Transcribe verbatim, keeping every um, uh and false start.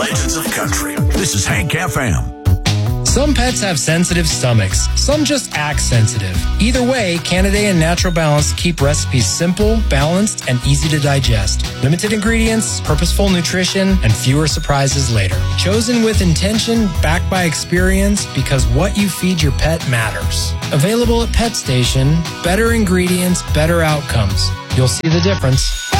Legends of Country. This is Hank F M. Some pets have sensitive stomachs. Some just act sensitive. Either way, Canidae and Natural Balance keep recipes simple, balanced, and easy to digest. Limited ingredients, purposeful nutrition, and fewer surprises later. Chosen with intention, backed by experience, because what you feed your pet matters. Available at Pet Station. Better ingredients, better outcomes. You'll see the difference.